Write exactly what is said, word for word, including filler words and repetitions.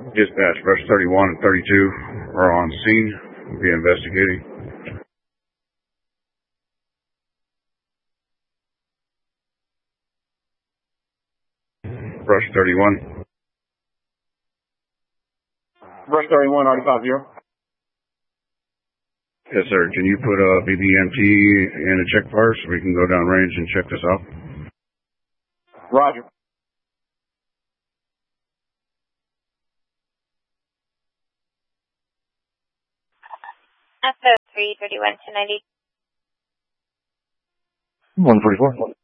Dispatch, Brush thirty-one and thirty-two are on scene. We'll be investigating. Brush thirty-one. Brush thirty-one, Artie five zero. Yes, sir. Can you put a B B M T in a check fire so we can go down range and check this out? Roger. F O three thirty-one to ninety. one forty-four.